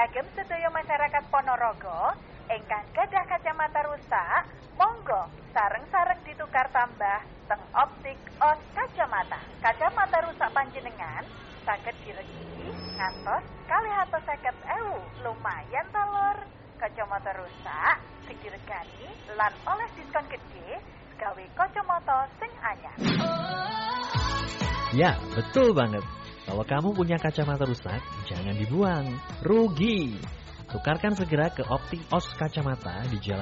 Kagem sedaya masyarakat Ponorogo ingkang gadah kacamata rusak, monggo sareng-sareng ditukar tambah teng optik os kacamata. Kacamata rusak panjenengan saged diregi ngantos 250.000. Lumayan ta, Lur. Kacamata rusak sing diregani lan oleh diskon gede gawe kacamata sing anyar. Ya, betul banget. Kalau kamu punya kacamata rusak, jangan dibuang. Rugi. Tukarkan segera ke Optik Os Kacamata di Jalan